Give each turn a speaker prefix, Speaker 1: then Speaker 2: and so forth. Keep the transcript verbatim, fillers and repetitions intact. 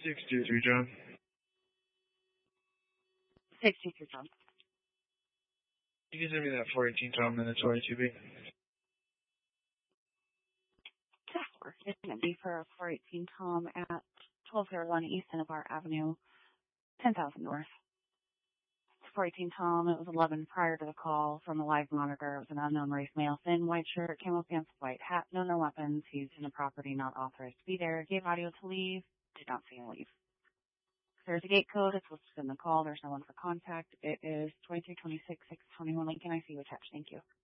Speaker 1: six two three, John.
Speaker 2: six two three, John.
Speaker 1: You can send me that four eighteen Tom and the twenty-two B.
Speaker 2: It's going to be for a four eighteen Tom at twelve oh one East Cinnabar Avenue, ten thousand North. four eighteen Tom, it was eleven prior to the call from the live monitor. It was an unknown race male, thin, white shirt, camo pants, white hat, no, no weapons. He's in a property not authorized to be there. Gave audio to leave, did not see him leave. There's a gate code. It's listed in the call. There's no one for contact. It is twenty-three twenty-six six twenty-one Lincoln. I see you attached. Thank you.